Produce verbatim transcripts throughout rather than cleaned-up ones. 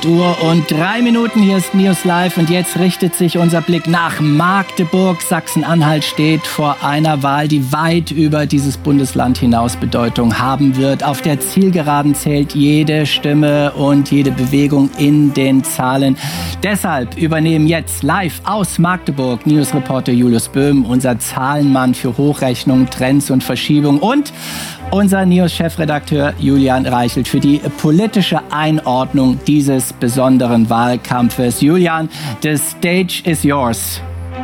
acht Uhr und drei Minuten. Hier ist News Live und jetzt richtet sich unser Blick nach Magdeburg. Sachsen-Anhalt steht vor einer Wahl, die weit über dieses Bundesland hinaus Bedeutung haben wird. Auf der Zielgeraden zählt jede Stimme und jede Bewegung in den Zahlen. Deshalb übernehmen jetzt live aus Magdeburg Newsreporter Julius Böhm, unser Zahlenmann für Hochrechnung, Trends und Verschiebung, und unser News-Chefredakteur Julian Reichelt für die politische Einordnung dieses besonderen Wahlkampfes. Julian, the stage is yours.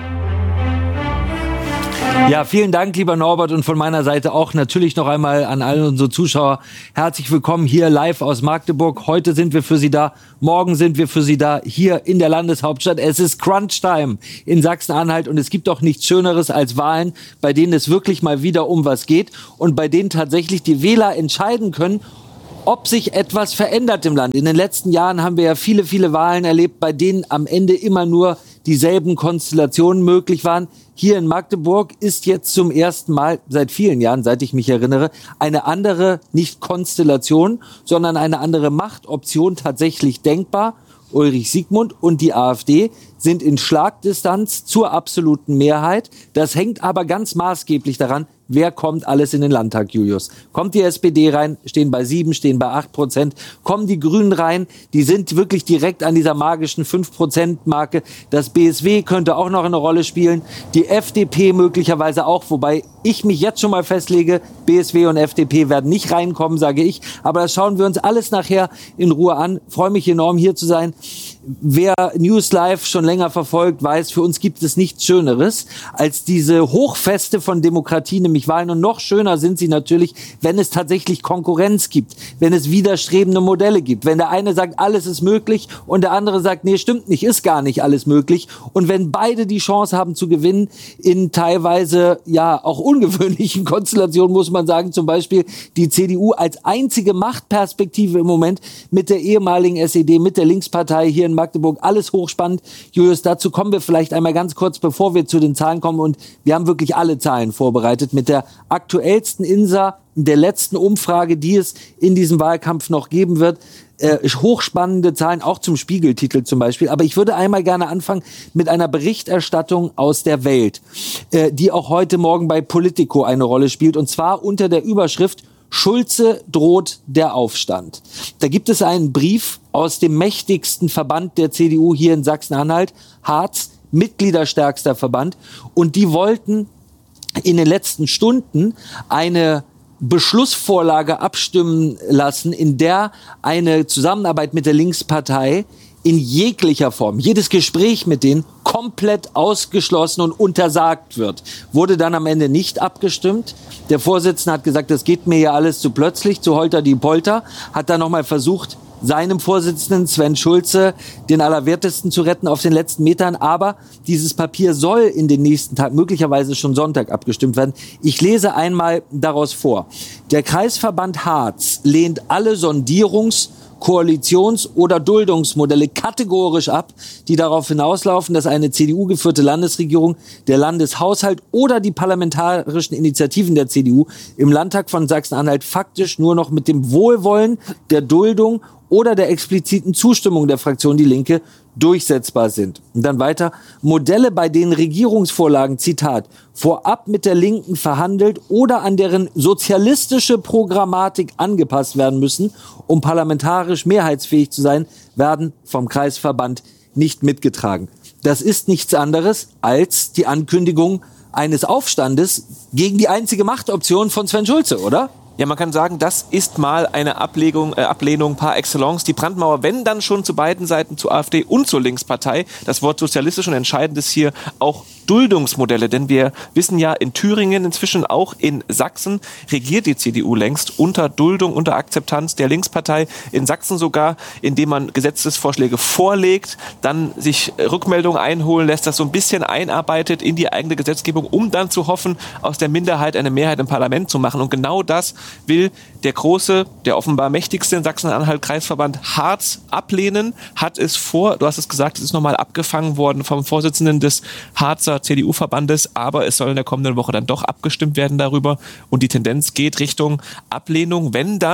Ja, vielen Dank, lieber Norbert, und von meiner Seite auch natürlich noch einmal an alle unsere Zuschauer herzlich willkommen hier live aus Magdeburg. Heute sind wir für Sie da, morgen sind wir für Sie da, hier in der Landeshauptstadt. Es ist Crunch-Time in Sachsen-Anhalt und es gibt doch nichts Schöneres als Wahlen, bei denen es wirklich mal wieder um was geht und bei denen tatsächlich die Wähler entscheiden können, ob sich etwas verändert im Land. In den letzten Jahren haben wir ja viele, viele Wahlen erlebt, bei denen am Ende immer nur dieselben Konstellationen möglich waren. Hier in Magdeburg ist jetzt zum ersten Mal seit vielen Jahren, seit ich mich erinnere, eine andere, nicht Konstellation, sondern eine andere Machtoption tatsächlich denkbar. Ulrich Siegmund und die AfD sind in Schlagdistanz zur absoluten Mehrheit. Das hängt aber ganz maßgeblich daran, wer kommt alles in den Landtag, Julius. Kommt die S P D rein, stehen bei sieben, stehen bei acht Prozent. Kommen die Grünen rein, die sind wirklich direkt an dieser magischen fünf Prozent Marke. Das B S W könnte auch noch eine Rolle spielen. Die F D P möglicherweise auch, wobei ich mich jetzt schon mal festlege, B S W und F D P werden nicht reinkommen, sage ich. Aber das schauen wir uns alles nachher in Ruhe an. Freue mich enorm, hier zu sein. Wer News Live schon länger verfolgt, weiß, für uns gibt es nichts Schöneres als diese Hochfeste von Demokratie, nämlich Wahlen. Und noch schöner sind sie natürlich, wenn es tatsächlich Konkurrenz gibt, wenn es widerstrebende Modelle gibt, wenn der eine sagt, alles ist möglich und der andere sagt, nee, stimmt nicht, ist gar nicht alles möglich. Und wenn beide die Chance haben zu gewinnen, in teilweise ja auch ungewöhnlichen Konstellationen, muss man sagen, zum Beispiel die C D U als einzige Machtperspektive im Moment mit der ehemaligen S E D, mit der Linkspartei hier in Magdeburg, alles hochspannend. Julius, dazu kommen wir vielleicht einmal ganz kurz, bevor wir zu den Zahlen kommen, und wir haben wirklich alle Zahlen vorbereitet mit der aktuellsten I N S A, der letzten Umfrage, die es in diesem Wahlkampf noch geben wird. Äh, hochspannende Zahlen, auch zum Spiegeltitel zum Beispiel. Aber ich würde einmal gerne anfangen mit einer Berichterstattung aus der Welt, äh, die auch heute Morgen bei Politico eine Rolle spielt, und zwar unter der Überschrift Schulze droht der Aufstand. Da gibt es einen Brief aus dem mächtigsten Verband der C D U hier in Sachsen-Anhalt, Harz, mitgliederstärkster Verband, und die wollten in den letzten Stunden eine Beschlussvorlage abstimmen lassen, in der eine Zusammenarbeit mit der Linkspartei in jeglicher Form, jedes Gespräch mit denen komplett ausgeschlossen und untersagt wird. Wurde dann am Ende nicht abgestimmt. Der Vorsitzende hat gesagt, das geht mir ja alles zu plötzlich, zu holter die Polter, hat dann nochmal versucht, seinem Vorsitzenden Sven Schulze den Allerwertesten zu retten auf den letzten Metern. Aber dieses Papier soll in den nächsten Tagen, möglicherweise schon Sonntag, abgestimmt werden. Ich lese einmal daraus vor. Der Kreisverband Harz lehnt alle Sondierungs-, Koalitions- oder Duldungsmodelle kategorisch ab, die darauf hinauslaufen, dass eine C D U-geführte Landesregierung, der Landeshaushalt oder die parlamentarischen Initiativen der C D U im Landtag von Sachsen-Anhalt faktisch nur noch mit dem Wohlwollen, der Duldung oder der expliziten Zustimmung der Fraktion Die Linke durchsetzbar sind. Und dann weiter. Modelle, bei denen Regierungsvorlagen, Zitat, vorab mit der Linken verhandelt oder an deren sozialistische Programmatik angepasst werden müssen, um parlamentarisch mehrheitsfähig zu sein, werden vom Kreisverband nicht mitgetragen. Das ist nichts anderes als die Ankündigung eines Aufstandes gegen die einzige Machtoption von Sven Schulze, oder? Ja, man kann sagen, das ist mal eine Ablegung, äh, Ablehnung par excellence. Die Brandmauer, wenn dann schon zu beiden Seiten, zur AfD und zur Linkspartei. Das Wort sozialistisch und entscheidend ist hier auch Duldungsmodelle. Denn wir wissen ja, in Thüringen, inzwischen auch in Sachsen, regiert die C D U längst unter Duldung, unter Akzeptanz der Linkspartei. In Sachsen sogar, indem man Gesetzesvorschläge vorlegt, dann sich Rückmeldungen einholen lässt, das so ein bisschen einarbeitet in die eigene Gesetzgebung, um dann zu hoffen, aus der Minderheit eine Mehrheit im Parlament zu machen. Und genau das will der große, der offenbar mächtigste in Sachsen-Anhalt Kreisverband Harz ablehnen, hat es vor, du hast es gesagt, es ist nochmal abgefangen worden vom Vorsitzenden des Harzer C D U-Verbandes, aber es soll in der kommenden Woche dann doch abgestimmt werden darüber und die Tendenz geht Richtung Ablehnung, wenn dann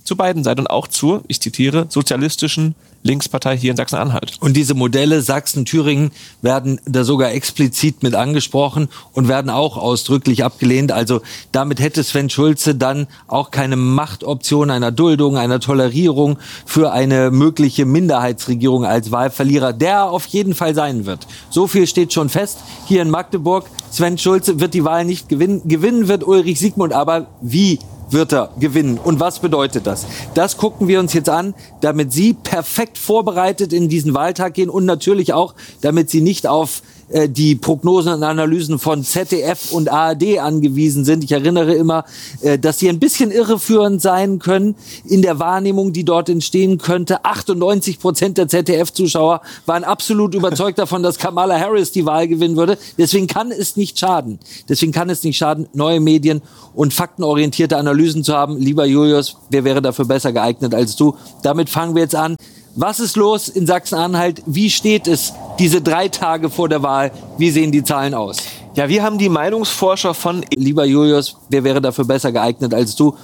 zu beiden Seiten und auch zur, ich zitiere, sozialistischen Linkspartei hier in Sachsen-Anhalt. Und diese Modelle Sachsen, Thüringen werden da sogar explizit mit angesprochen und werden auch ausdrücklich abgelehnt. Also damit hätte Sven Schulze dann auch keine Machtoption einer Duldung, einer Tolerierung für eine mögliche Minderheitsregierung als Wahlverlierer, der er auf jeden Fall sein wird. So viel steht schon fest. Hier in Magdeburg, Sven Schulze wird die Wahl nicht gewinnen. Gewinnen wird Ulrich Siegmund, aber wie wird er gewinnen? Und was bedeutet das? Das gucken wir uns jetzt an, damit Sie perfekt vorbereitet in diesen Wahltag gehen und natürlich auch, damit Sie nicht auf äh, die Prognosen und Analysen von Z D F und A R D angewiesen sind. Ich erinnere immer, äh, dass sie ein bisschen irreführend sein können in der Wahrnehmung, die dort entstehen könnte. achtundneunzig Prozent der Z D F-Zuschauer waren absolut überzeugt davon, dass Kamala Harris die Wahl gewinnen würde. Deswegen kann es nicht schaden. Deswegen kann es nicht schaden, neue Medien und faktenorientierte Analysen zu haben. Lieber Julius, wer wäre dafür besser geeignet als du? Damit fangen wir jetzt an. Was ist los in Sachsen-Anhalt? Wie steht es diese drei Tage vor der Wahl? Wie sehen die Zahlen aus? Ja, wir haben die Meinungsforscher von... Lieber Julius, wer wäre dafür besser geeignet als du?